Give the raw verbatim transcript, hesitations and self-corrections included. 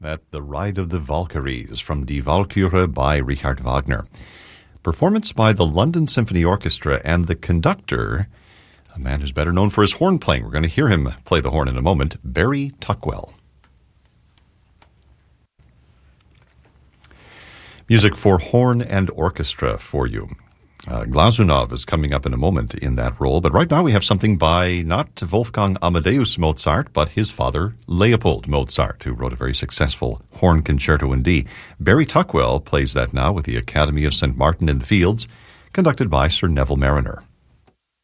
at The Ride of the Valkyries from Die Walküre by Richard Wagner. Performance by the London Symphony Orchestra and the conductor, a man who's better known for his horn playing. We're going to hear him play the horn in a moment, Barry Tuckwell. Music for horn and orchestra for you. Uh, Glazunov is coming up in a moment in that role, but right now we have something by not Wolfgang Amadeus Mozart, but his father, Leopold Mozart, who wrote a very successful horn concerto in D. Barry Tuckwell plays that now with the Academy of Saint Martin in the Fields, conducted by Sir Neville Marriner.